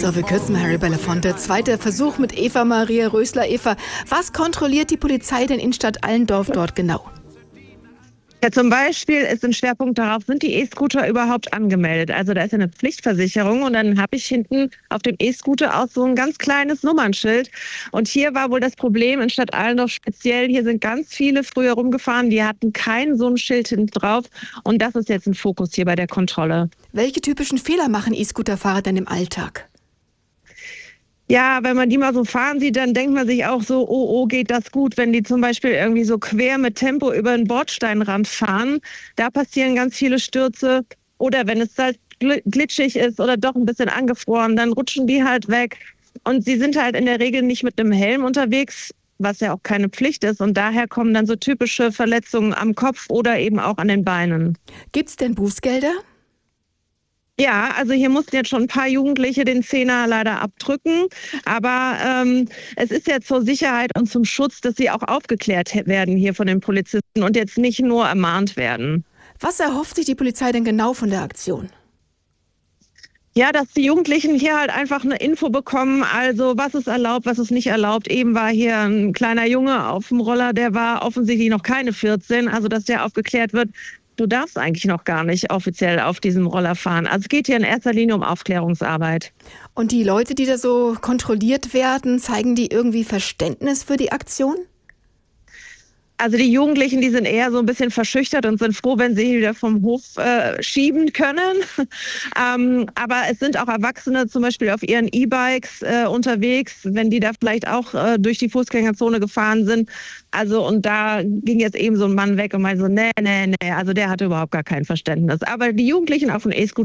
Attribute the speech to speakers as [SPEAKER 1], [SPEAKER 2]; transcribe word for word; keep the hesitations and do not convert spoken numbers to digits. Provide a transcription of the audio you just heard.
[SPEAKER 1] So, wir kürzen Harry Belafonte. Zweiter Versuch mit Eva Maria Rösler. Eva, was kontrolliert die Polizei denn in Stadt Allendorf dort genau?
[SPEAKER 2] Ja, zum Beispiel ist ein Schwerpunkt darauf, sind die E-Scooter überhaupt angemeldet? Also da ist ja eine Pflichtversicherung und dann habe ich hinten auf dem E-Scooter auch so ein ganz kleines Nummernschild. Und hier war wohl das Problem in Stadt Allendorf speziell, hier sind ganz viele früher rumgefahren, die hatten kein so ein Schild hinten drauf und das ist jetzt ein Fokus hier bei der Kontrolle.
[SPEAKER 1] Welche typischen Fehler machen E-Scooter-Fahrer denn im Alltag?
[SPEAKER 2] Ja, wenn man die mal so fahren sieht, dann denkt man sich auch so, oh, oh, geht das gut, wenn die zum Beispiel irgendwie so quer mit Tempo über den Bordsteinrand fahren. Da passieren ganz viele Stürze. Oder wenn es halt glitschig ist oder doch ein bisschen angefroren, dann rutschen die halt weg. Und sie sind halt in der Regel nicht mit einem Helm unterwegs, was ja auch keine Pflicht ist. Und daher kommen dann so typische Verletzungen am Kopf oder eben auch an den Beinen.
[SPEAKER 1] Gibt's denn Bußgelder?
[SPEAKER 2] Ja, also hier mussten jetzt schon ein paar Jugendliche den Zehner leider abdrücken. Aber ähm, es ist ja zur Sicherheit und zum Schutz, dass sie auch aufgeklärt werden hier von den Polizisten und jetzt nicht nur ermahnt werden.
[SPEAKER 1] Was erhofft sich die Polizei denn genau von der Aktion?
[SPEAKER 2] Ja, dass die Jugendlichen hier halt einfach eine Info bekommen, also was ist erlaubt, was ist nicht erlaubt. Eben war hier ein kleiner Junge auf dem Roller, der war offensichtlich noch keine vierzehn, also dass der aufgeklärt wird. Du darfst eigentlich noch gar nicht offiziell auf diesem Roller fahren. Also es geht hier in erster Linie um Aufklärungsarbeit.
[SPEAKER 1] Und die Leute, die da so kontrolliert werden, zeigen die irgendwie Verständnis für die Aktion?
[SPEAKER 2] Also die Jugendlichen, die sind eher so ein bisschen verschüchtert und sind froh, wenn sie wieder vom Hof äh, schieben können. ähm, aber es sind auch Erwachsene zum Beispiel auf ihren E-Bikes äh, unterwegs, wenn die da vielleicht auch äh, durch die Fußgängerzone gefahren sind. Also und da ging jetzt eben so ein Mann weg und meinte so, nee, nee, nee, also der hatte überhaupt gar kein Verständnis. Aber die Jugendlichen auf dem E-Scooter